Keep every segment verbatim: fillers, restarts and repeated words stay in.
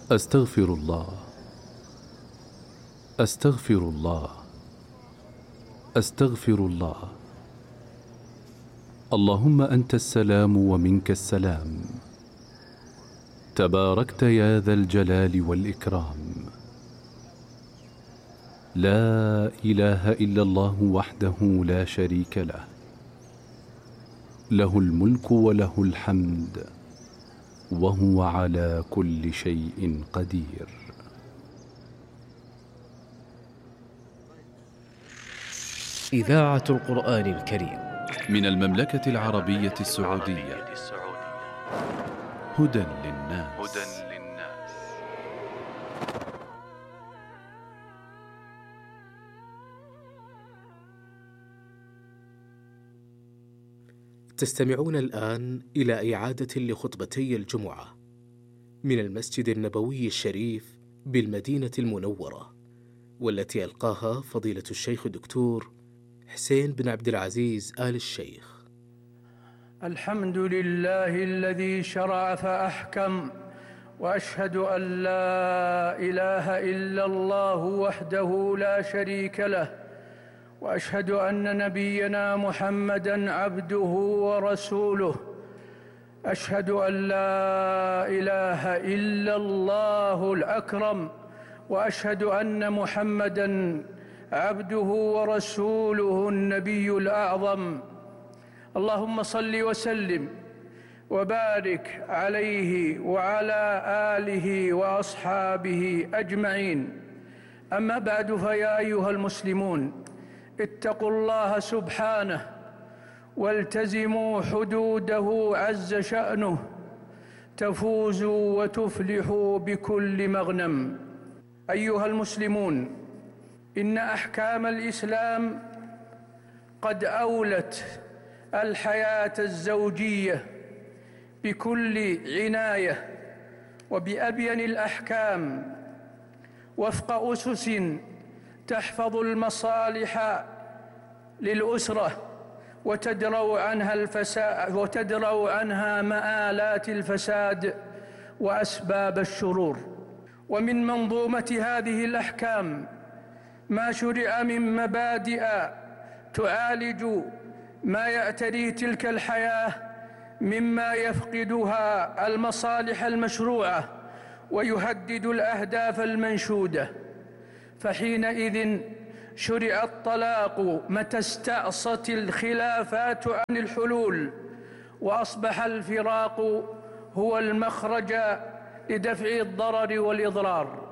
أستغفر الله أستغفر الله أستغفر الله. اللهم أنت السلام ومنك السلام، تباركت يا ذا الجلال والإكرام. لا إله إلا الله وحده لا شريك له، له الملك وله الحمد وهو على كل شيء قدير. إذاعة القرآن الكريم من المملكة العربية السعودية. هدى للناس. تستمعون الآن إلى إعادة لخطبتي الجمعة من المسجد النبوي الشريف بالمدينة المنورة، والتي ألقاها فضيلة الشيخ الدكتور حسين بن عبد العزيز آل الشيخ. الحمد لله الذي شرع فأحكم، وأشهد أن لا إله إلا الله وحده لا شريك له، وأشهد أن نبينا محمدًا عبده ورسوله. أشهد أن لا إله إلا الله الأكرم، وأشهد أن محمدًا عبده ورسوله النبي الأعظم. اللهم صل وسلم وبارك عليه وعلى آله وأصحابه أجمعين. أما بعد، فيا أيها المسلمون، اتقوا الله سبحانه والتزموا حدوده عز شأنه، تفوزوا وتفلحوا بكل مغنم. أيها المسلمون، إن أحكام الإسلام قد أولت الحياة الزوجية بكل عناية وبأبين الأحكام، وفق أسس تحفظ المصالح للأسرة وتدرأ عنها الفساد وتدرأ عنها مآلات الفساد وأسباب الشرور. ومن منظومة هذه الأحكام ما شرع من مبادئ تعالج ما يعتري تلك الحياة مما يفقدها المصالح المشروعة ويهدد الأهداف المنشودة. فحينئذ شرع الطلاق متى استعصت الخلافات عن الحلول، وأصبح الفراق هو المخرج لدفع الضرر والإضرار.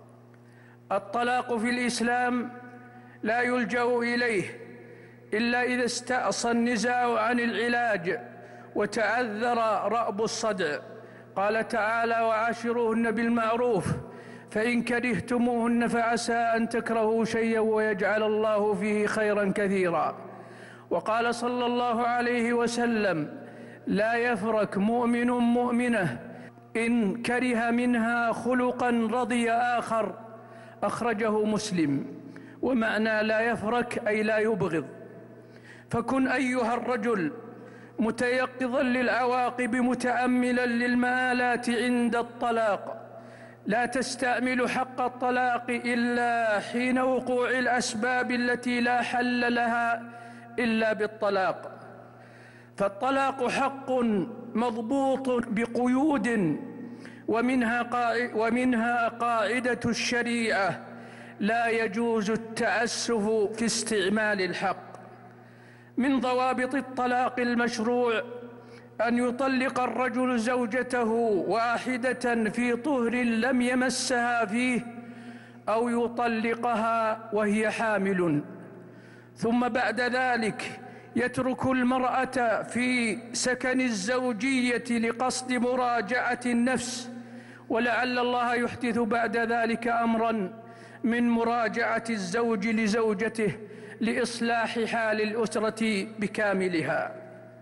الطلاق في الإسلام لا يلجأ إليه إلا إذا استعصى النزاع عن العلاج وتعذر رأب الصدع. قال تعالى: وعاشروهن بالمعروف فإن كرهتموهن فعسى أن تكرهوا شيئا ويجعل الله فيه خيرا كثيرا. وقال صلى الله عليه وسلم: لا يفرك مؤمن مؤمنة إن كره منها خلقا رضي آخر. أخرجه مسلم. ومعنى لا يفرك أي لا يبغض. فكن أيها الرجل متيقظا للعواقب متأملا للمآلات عند الطلاق. لا تستعمل حق الطلاق إلا حين وقوع الأسباب التي لا حل لها إلا بالطلاق. فالطلاق حق مضبوط بقيود، ومنها قاعدة, ومنها قاعدة الشريعة: لا يجوز التعسف في استعمال الحق. من ضوابط الطلاق المشروع أن يطلق الرجل زوجته واحدة في طهر لم يمسها فيه، أو يطلقها وهي حامل، ثم بعد ذلك يترك المرأة في سكن الزوجية لقصد مراجعة النفس، ولعل الله يحدث بعد ذلك أمرا من مراجعة الزوج لزوجته لإصلاح حال الأسرة بكاملها.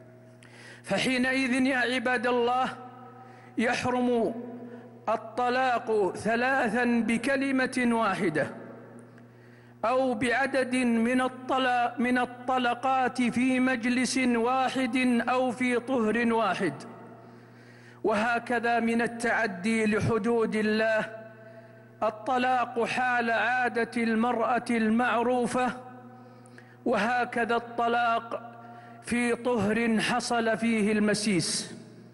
فحينئذ يا عباد الله يحرم الطلاق ثلاثا بكلمة واحدة، أو بعدد من الطلاق من الطلقات في مجلس واحد أو في طهر واحد. وهكذا من التعدي لحدود الله الطلاق حال عادة المرأة المعروفة، وهكذا الطلاق في طهر حصل فيه المسيس.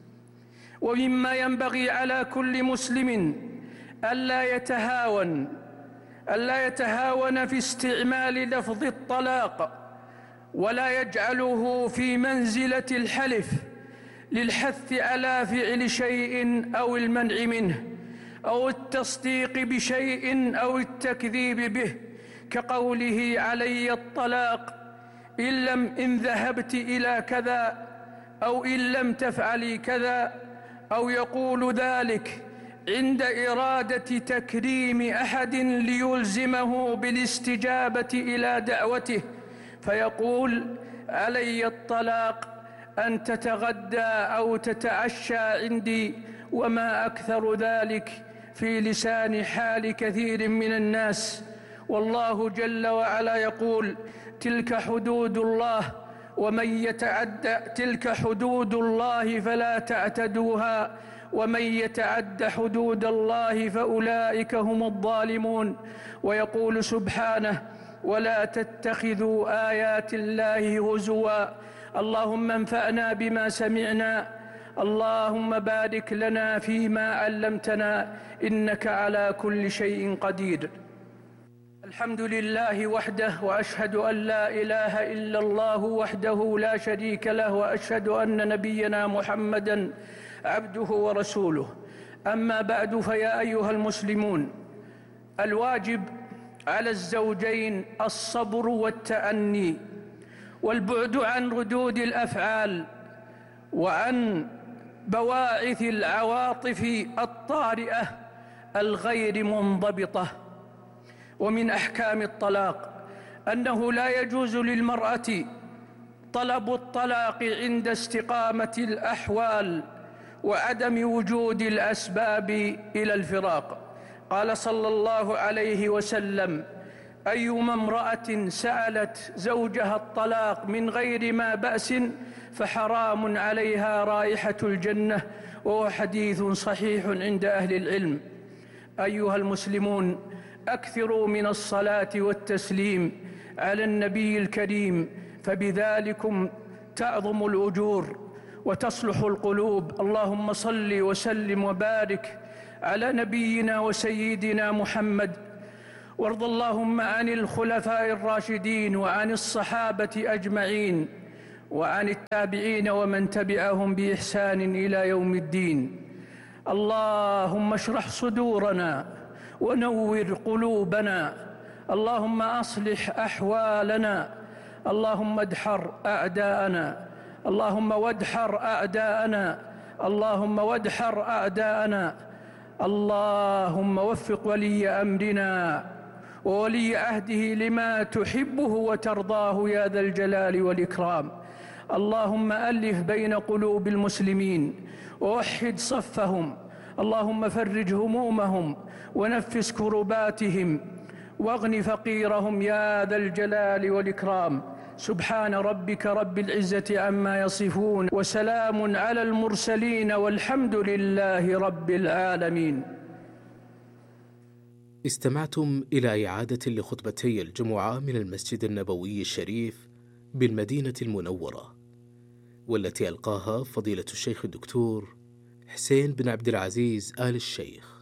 ومما ينبغي على كل مسلم ألا يتهاون ألا يتهاون في استعمال لفظ الطلاق، ولا يجعله في منزلة الحلف للحث على فعل شيء أو المنع منه أو التصديق بشيء أو التكذيب به، كقوله علي الطلاق إن لم إن ذهبت إلى كذا، أو إن لم تفعلي كذا، أو يقول ذلك عند إرادة تكريم أحد ليلزمه بالاستجابة إلى دعوته، فيقول علي الطلاق أن تتغدى أو تتعشى عندي، وما أكثر ذلك في لسان حال كثير من الناس. والله جل وعلا يقول تلك حدود الله ومن يتعد تلك حدود الله فلا تعتدوها ومن يتعد حدود الله فأولئك هم الظالمون. ويقول سبحانه ولا تتخذوا آيات الله هزوا. اللهم انفعنا بما سمعنا، اللهم بارك لنا فيما علمتنا، إنك على كل شيء قدير. الحمد لله وحده، وأشهد أن لا إله إلا الله وحده لا شريك له، وأشهد أن نبينا محمدًا عبده ورسوله. أما بعد، فيا أيها المسلمون، الواجب على الزوجين الصبر والتأني والبعد عن ردود الأفعال وعن بواعث العواطف الطارئة الغير منضبطة. ومن أحكام الطلاق أنه لا يجوز للمرأة طلب الطلاق عند استقامة الأحوال وعدم وجود الأسباب إلى الفراق. قال صلى الله عليه وسلم أيما امرأة سألت زوجها الطلاق من غير ما بأس فحرام عليها رائحة الجنة، وهو حديث صحيح عند أهل العلم. أيها المسلمون، أكثروا من الصلاة والتسليم على النبي الكريم، فبذلكم تعظم الأجور وتصلح القلوب. اللهم صل وسلم وبارك على نبينا وسيدنا محمد، وارض اللهم عن الخلفاء الراشدين وعن الصحابة أجمعين وعن التابعين ومن تبعهم بإحسان إلى يوم الدين. اللهم اشرح صدورنا ونور قلوبنا، اللهم أصلح أحوالنا، اللهم ادحر أعداءنا، اللهم وادحر أعداءنا، اللهم وادحر أعداءنا. اللهم وفق ولي أمرنا وولي عهده لما تحبه وترضاه يا ذا الجلال والإكرام. اللهم ألف بين قلوب المسلمين ووحد صفهم، اللهم فرج همومهم ونفس كرباتهم واغن فقيرهم يا ذا الجلال والإكرام. سبحان ربك رب العزة عما يصفون، وسلام على المرسلين، والحمد لله رب العالمين. استمعتم إلى إعادة لخطبتي الجمعة من المسجد النبوي الشريف بالمدينة المنورة، والتي ألقاها فضيلة الشيخ الدكتور حسين بن عبد العزيز آل الشيخ.